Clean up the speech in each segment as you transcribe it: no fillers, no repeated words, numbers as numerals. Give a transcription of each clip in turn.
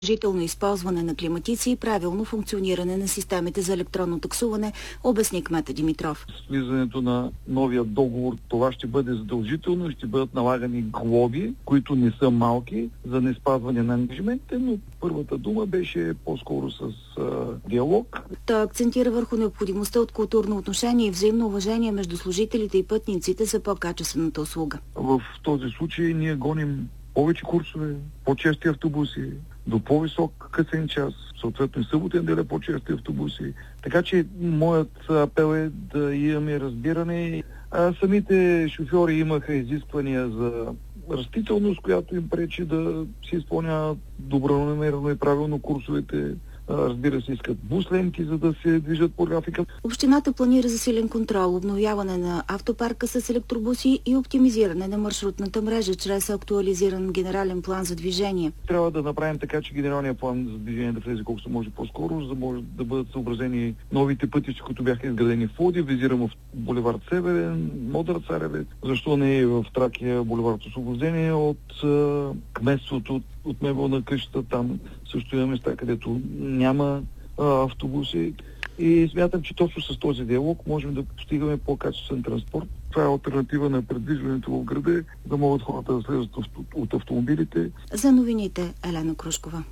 Жително използване на климатици и правилно функциониране на системите за електронно таксуване, обясни кмета Димитров. С влизането на новия договор това ще бъде задължително и ще бъдат налагани глоби, които не са малки, за неспазване на ангажиментите, но първата дума беше по-скоро с диалог. Той акцентира върху необходимостта от културно отношение и взаимно уважение между служителите и пътниците за по-качествената услуга. В този случай ние гоним повече курсове, по-чести автобуси, до по-висок късен час, съответно и събота и неделя по-чести автобуси. Така че моят апел е да имаме разбиране. Самите шофьори имаха изисквания за растителност, която им пречи да се изпълняват добронамерено и правилно курсовете. Разбира се, искат бус-ленти, за да се движат по графика. Общината планира засилен контрол, обновяване на автопарка с електробуси и оптимизиране на маршрутната мрежа чрез актуализиран генерален план за движение. Трябва да направим така, че генералният план за движение да влезе колкото може по-скоро, за да може да бъдат съобразени новите пътища, които бяха изградени в Ловди. Визирам в булевард Северен, Модър Царевец. Защо не и в Тракия булевард Освобождение от кметството, от мебелна къща. Там също има места, където няма автобуси. И смятам, че точно с този диалог можем да постигаме по-качествен транспорт. Това е алтернатива на предвижването в града, да могат хората да слезат от автомобилите. За новините, Елена Крушкова.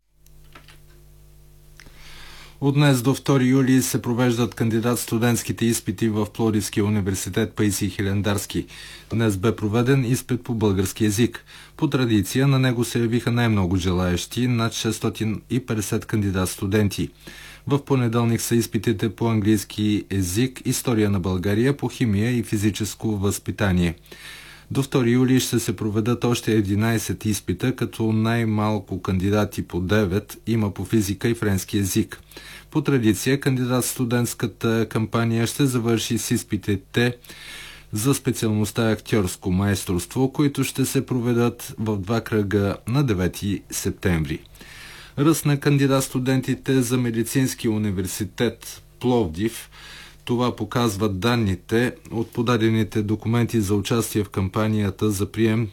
От днес до 2 юли се провеждат кандидат-студентските изпити в Пловдивския университет Паисий Хилендарски. Днес бе проведен изпит по български език. По традиция на него се явиха най-много желаещи, над 650 кандидат-студенти. В понеделник са изпитите по английски език, история на България, по химия и физическо възпитание. До 2 юли ще се проведат още 11 изпита, като най-малко кандидати по 9 има по физика и френски език. По традиция, кандидат-студентската кампания ще завърши с изпитите за специалността актьорско майсторство, които ще се проведат в 2 кръга на 9 септември. Ръст на кандидат-студентите за Медицинския университет Пловдив. Това показват данните от подадените документи за участие в кампанията за прием.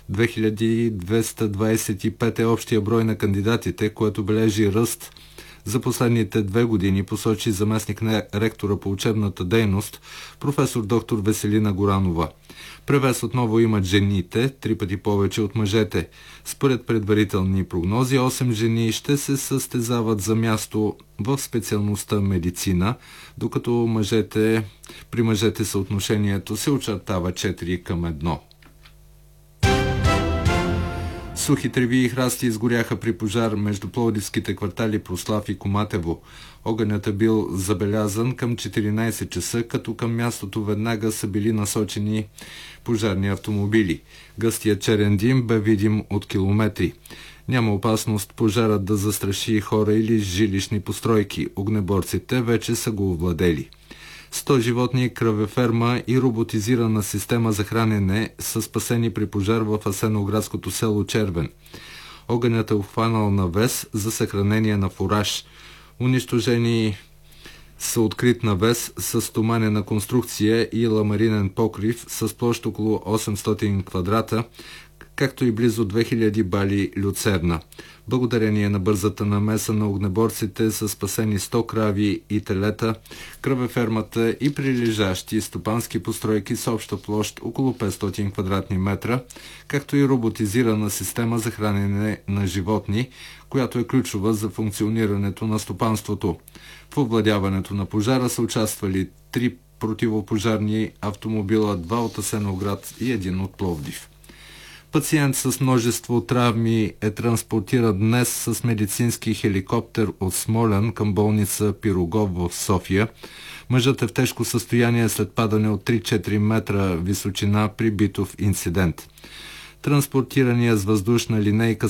2225 е общия брой на кандидатите, което бележи ръст за последните 2 години, посочи заместник на ректора по учебната дейност, професор доктор Веселина Горанова. Превес отново имат жените, 3 пъти повече от мъжете. Според предварителни прогнози, 8 жени ще се състезават за място в специалността медицина, докато при мъжете съотношението се очертава 4:1. Сухи треви и храсти изгоряха при пожар между пловдивските квартали Прослав и Коматево. Огънят е бил забелязан към 14 часа, като към мястото веднага са били насочени пожарни автомобили. Гъстият черен дим бе видим от километри. Няма опасност пожарът да застраши хора или жилищни постройки. Огнеборците вече са го овладели. 100 животни, кръвеферма и роботизирана система за хранене са спасени при пожар в асеноградското село Червен. Огънят е обхванал навес за съхранение на фураж. Унищожени са открит навес с стоманена конструкция и ламаринен покрив с площ около 800 квадрата, както и близо 2000 бали люцерна. Благодарение на бързата намеса на огнеборците са спасени 100 крави и телета, кръвефермата и прилежащи стопански постройки с обща площ около 500 квадратни метра, както и роботизирана система за хранене на животни, която е ключова за функционирането на стопанството. В овладяването на пожара са участвали 3 противопожарни автомобила, 2 от Асеновград и 1 от Пловдив. Пациент с множество травми е транспортиран днес с медицински хеликоптер от Смолян към болница Пирогов в София. Мъжът е в тежко състояние след падане от 3-4 метра височина при битов инцидент. Транспортирания с въздушна линейка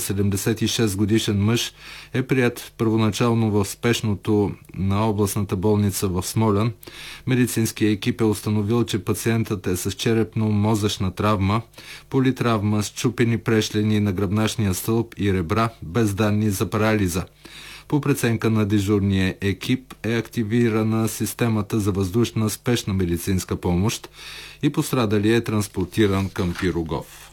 76 годишен мъж е прият първоначално в спешното на областната болница в Смолян. Медицинският екип е установил, че пациентът е с черепно-мозъчна травма, политравма, счупени прешлени на гръбначния стълб и ребра, без данни за парализа. По преценка на дежурния екип е активирана системата за въздушна спешна медицинска помощ и пострадалият е транспортиран към Пирогов.